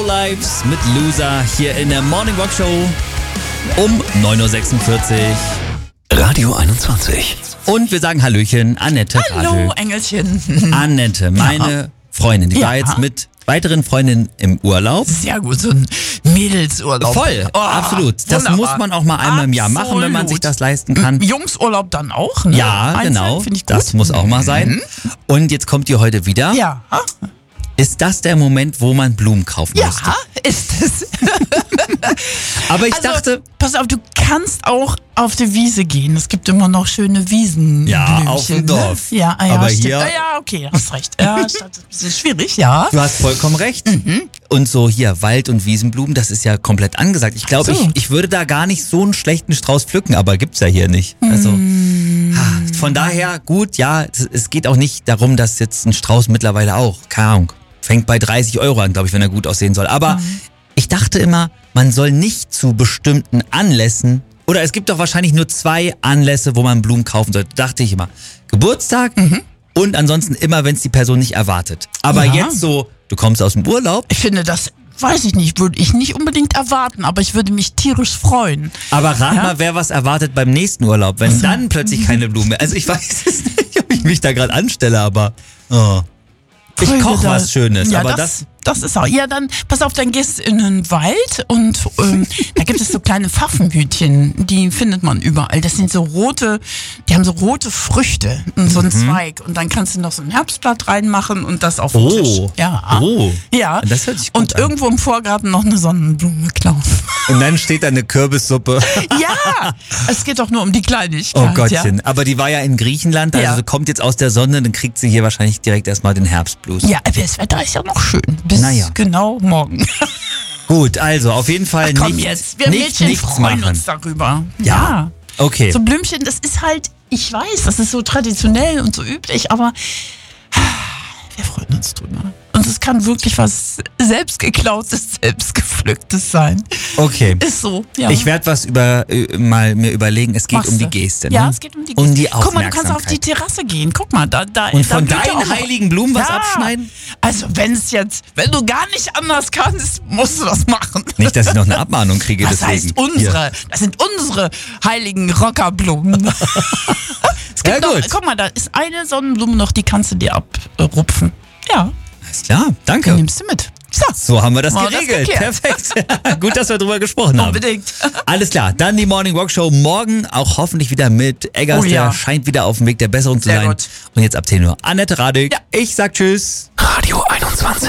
Lives mit Loser hier in der Morning Rock Show um 9.46 Uhr. Radio 21. Und wir sagen Hallöchen, Annette. Hallo, Engelchen. Annette, meine Freundin, die war jetzt mit weiteren Freundinnen im Urlaub. Sehr gut, so ein Mädelsurlaub. Voll, absolut. Das muss man auch mal einmal im Jahr machen, wenn man sich das leisten kann. Jungsurlaub dann auch, ne? Ja, Einzeln, genau. Find ich gut. Das muss auch mal sein. Und jetzt kommt ihr heute wieder. Ja. Ist das der Moment, wo man Blumen kaufen müsste? Ja, ist es. Aber ich dachte... Pass auf, du kannst auch auf die Wiese gehen. Es gibt immer noch schöne Wiesenblümchen. Ja, auf dem Dorf. Ne? Ja, aber stimmt. hier... Ja, okay, hast recht. Ja, das ist ein bisschen schwierig, ja. Du hast vollkommen recht. Und so hier Wald- und Wiesenblumen, das ist ja komplett angesagt. Ich glaube, ich würde da gar nicht so einen schlechten Strauß pflücken, aber gibt's ja hier nicht. Also von daher gut, ja, es geht auch nicht darum, dass jetzt ein Strauß mittlerweile auch, keine Ahnung, fängt bei 30 Euro an, glaube ich, wenn er gut aussehen soll. Aber ich dachte immer, man soll nicht zu bestimmten Anlässen, oder es gibt doch wahrscheinlich nur 2 Anlässe, wo man Blumen kaufen sollte. Dachte ich immer, Geburtstag und ansonsten immer, wenn es die Person nicht erwartet. Aber jetzt so, du kommst aus dem Urlaub. Ich finde, das weiß ich nicht, würde ich nicht unbedingt erwarten, aber ich würde mich tierisch freuen. Aber rat mal, wer was erwartet beim nächsten Urlaub, wenn dann plötzlich keine Blume. Also ich weiß es nicht, ob ich mich da gerade anstelle, aber ich koche was Schönes. Ja, aber das ist auch. Ja, dann, pass auf, dann gehst du in den Wald und da gibt es so kleine Pfaffenhütchen, die findet man überall. Das sind so rote, die haben so rote Früchte und so ein Zweig. Und dann kannst du noch so ein Herbstblatt reinmachen und das auf den Tisch. Ja. Ja. Das hört sich gut und an. Irgendwo im Vorgarten noch eine Sonnenblume klauen. Und dann steht da eine Kürbissuppe. Ja, es geht doch nur um die Kleinigkeit. Oh Gottchen. Ja. Aber die war ja in Griechenland, also sie kommt jetzt aus der Sonne, dann kriegt sie hier wahrscheinlich direkt erstmal den Herbstblues. Ja, aber das Wetter ist ja noch schön. Bis genau morgen. Gut, also auf jeden Fall Komm jetzt, wir Mädchen freuen uns darüber. Ja. Okay. So Blümchen, das ist halt, ich weiß, das ist so traditionell und so üblich, aber wir freuen uns drüber. Und es kann wirklich was selbstgeklautes, selbstgepflücktes sein. Okay. Ist so, ja. Ich werde was mal mir überlegen. Es geht um die Geste. Ne? Ja, es geht um die Geste. Um die Aufmerksamkeit. Guck mal, du kannst auf die Terrasse gehen. Guck mal, da und von da deinen heiligen Blumen was abschneiden? Also wenn du gar nicht anders kannst, musst du das machen. Nicht, dass ich noch eine Abmahnung kriege. Das heißt das sind unsere heiligen Rockerblumen. Es gibt noch, guck mal, da ist eine Sonnenblume noch, die kannst du dir abrupfen. Ja. Alles klar, danke. Die nimmst du mit. So haben wir das geregelt. Perfekt. Gut, dass wir drüber gesprochen haben. Unbedingt. Alles klar, dann die Morning Rock Show morgen auch hoffentlich wieder mit Eggers, der scheint wieder auf dem Weg der Besserung zu sein. Gut. Und jetzt ab 10 Uhr Annette Radig. Ja. Ich sag tschüss. Radio 21.